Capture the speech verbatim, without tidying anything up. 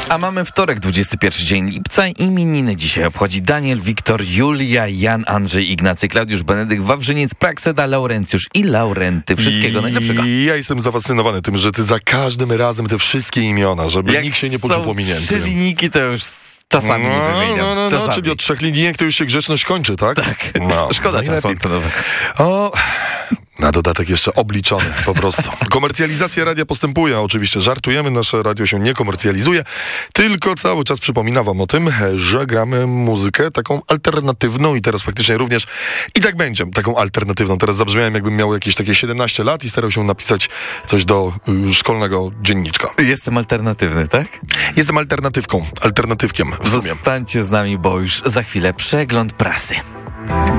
A mamy wtorek, dwudziesty pierwszy dzień lipca. Imieniny dzisiaj obchodzi Daniel, Wiktor, Julia, Jan, Andrzej, Ignacy, Klaudiusz, Benedykt, Wawrzyniec, Prakseda, Laurencjusz i Laurenty. Wszystkiego I najlepszego. Ja jestem zafascynowany tym, że ty za każdym razem te wszystkie imiona, żeby Jak nikt się nie poczuł są pominięty. trzy linijki, to już czasami no, nie wymieniam. no, no, czasami. no, czyli od trzech linijek to już się grzeczność kończy, tak? Tak, No, szkoda czasu najlepiej. antenowego. O, na dodatek jeszcze obliczony po prostu. Komercjalizacja radia postępuje, oczywiście żartujemy, nasze radio się nie komercjalizuje, tylko cały czas przypomina wam o tym, że gramy muzykę taką alternatywną i teraz faktycznie również i tak będzie, taką alternatywną. Teraz zabrzmiałem, jakbym miał jakieś takie siedemnaście lat i starał się napisać coś do y, szkolnego dzienniczka. Jestem alternatywny, tak? Jestem alternatywką, alternatywkiem w sumie. Zostańcie z nami, bo już za chwilę przegląd prasy.